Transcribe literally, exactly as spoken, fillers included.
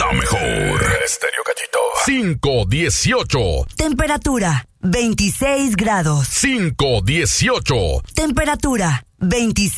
La mejor. Estéreo Cachito. cinco dieciocho. Temperatura veintiséis grados. cinco dieciocho. Temperatura veintiséis.